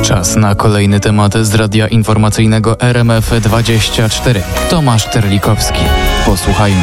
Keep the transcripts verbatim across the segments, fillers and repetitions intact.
Czas na kolejny temat z radia informacyjnego R M F dwadzieścia cztery. Tomasz Terlikowski. Posłuchajmy.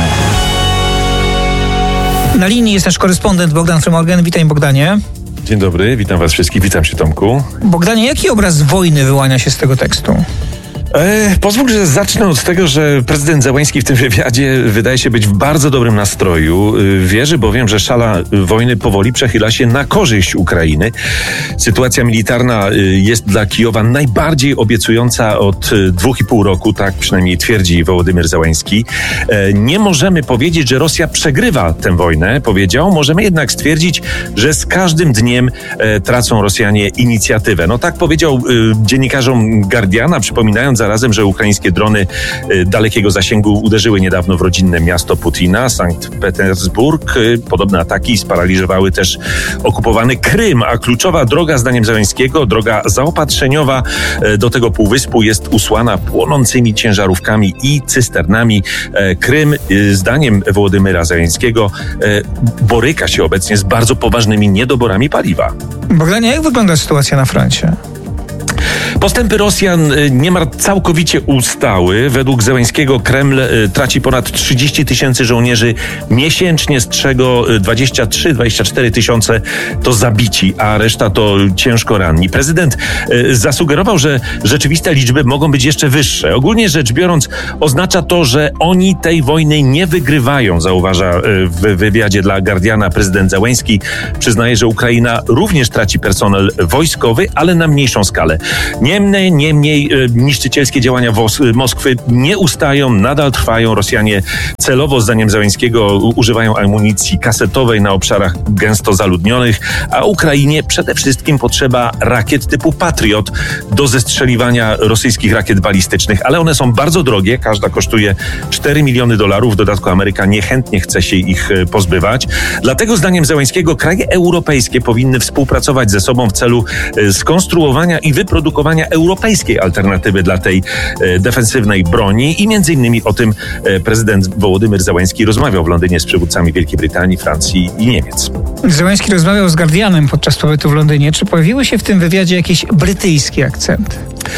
Na linii jest nasz korespondent Bogdan Frymorgan. Witaj, Bogdanie. Dzień dobry, witam was wszystkich, witam się, Tomku. Bogdanie, jaki obraz wojny wyłania się z tego tekstu? E, pozwól, że zacznę od tego, że prezydent Zełański w tym wywiadzie wydaje się być w bardzo dobrym nastroju. Wierzy bowiem, że szala wojny powoli przechyla się na korzyść Ukrainy. Sytuacja militarna jest dla Kijowa najbardziej obiecująca od dwóch i pół roku, tak przynajmniej twierdzi Wołodymyr Zełański. E, nie możemy powiedzieć, że Rosja przegrywa tę wojnę, powiedział. Możemy jednak stwierdzić, że z każdym dniem e, tracą Rosjanie inicjatywę. No tak powiedział e, dziennikarzom Guardiana, przypominając zarazem, że ukraińskie drony y, dalekiego zasięgu uderzyły niedawno w rodzinne miasto Putina, Sankt Petersburg. Y, podobne ataki sparaliżowały też okupowany Krym, a kluczowa droga, zdaniem Zełańskiego, droga zaopatrzeniowa y, do tego półwyspu jest usłana płonącymi ciężarówkami i cysternami. Y, Krym, y, zdaniem Wołodymyra Zełańskiego, y, boryka się obecnie z bardzo poważnymi niedoborami paliwa. Bogdanie, jak wygląda sytuacja na froncie? Postępy Rosjan niemal całkowicie ustały. Według Zełańskiego Kreml traci ponad trzydzieści tysięcy żołnierzy miesięcznie, z czego dwadzieścia trzy do dwudziestu czterech tysięcy to zabici, a reszta to ciężko ranni. Prezydent zasugerował, że rzeczywiste liczby mogą być jeszcze wyższe. Ogólnie rzecz biorąc, oznacza to, że oni tej wojny nie wygrywają, zauważa w wywiadzie dla Guardiana prezydent Zełański. Przyznaje, że Ukraina również traci personel wojskowy, ale na mniejszą skalę. Niemniej, niemniej niszczycielskie działania Wos- Moskwy nie ustają, nadal trwają. Rosjanie celowo, zdaniem Zełańskiego, używają amunicji kasetowej na obszarach gęsto zaludnionych, a Ukrainie przede wszystkim potrzeba rakiet typu Patriot do zestrzeliwania rosyjskich rakiet balistycznych, ale one są bardzo drogie, każda kosztuje cztery miliony dolarów, w dodatku Ameryka niechętnie chce się ich pozbywać. Dlatego, zdaniem Zełańskiego, kraje europejskie powinny współpracować ze sobą w celu skonstruowania i wyprodukowania europejskiej alternatywy dla tej e, defensywnej broni i między innymi o tym e, prezydent Wołodymyr Zełański rozmawiał w Londynie z przywódcami Wielkiej Brytanii, Francji i Niemiec. Zełański rozmawiał z Guardianem podczas pobytu w Londynie. Czy pojawiły się w tym wywiadzie jakieś brytyjskie akcenty?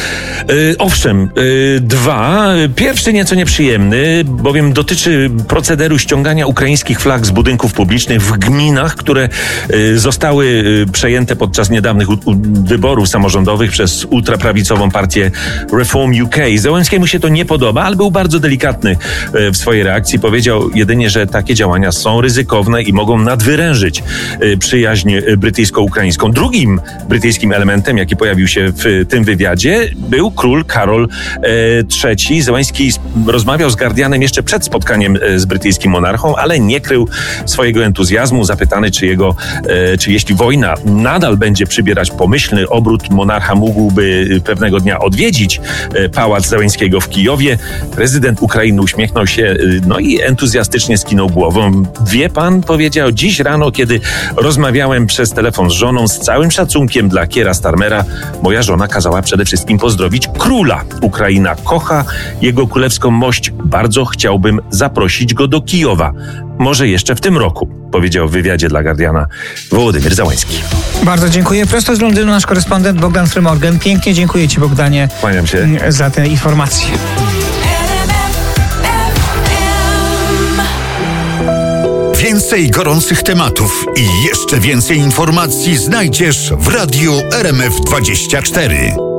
E, owszem, e, dwa. Pierwszy nieco nieprzyjemny, bowiem dotyczy procederu ściągania ukraińskich flag z budynków publicznych w gminach, które e, zostały e, przejęte podczas niedawnych u, u, wyborów samorządowych przez ultraprawicową partię Reform U K. Zełańskiemu się to nie podoba, ale był bardzo delikatny e, w swojej reakcji. Powiedział jedynie, że takie działania są ryzykowne i mogą nadwyrężyć e, przyjaźń brytyjsko-ukraińską. Drugim brytyjskim elementem, jaki pojawił się w tym wywiadzie, był król Karol trzeci. Zełański rozmawiał z Guardianem jeszcze przed spotkaniem z brytyjskim monarchą, ale nie krył swojego entuzjazmu. Zapytany, czy jego, czy jeśli wojna nadal będzie przybierać pomyślny obrót, monarcha mógłby pewnego dnia odwiedzić pałac Zełańskiego w Kijowie. Prezydent Ukrainy uśmiechnął się, no i entuzjastycznie skinął głową. Wie pan, powiedział, dziś rano, kiedy rozmawiałem przez telefon z żoną, z całym szacunkiem dla Kiera Starmera, moja żona kazała przede wszystkim pozdrowić króla. Ukraina kocha jego królewską mość. Bardzo chciałbym zaprosić go do Kijowa. Może jeszcze w tym roku, powiedział w wywiadzie dla Guardiana Wołodymyr Zełański. Bardzo dziękuję. Prosto z Londynu nasz korespondent Bogdan Frymorgan. Pięknie dziękuję ci, Bogdanie, Kłaniam się za te informacje. Więcej gorących tematów i jeszcze więcej informacji znajdziesz w Radiu R M F dwadzieścia cztery.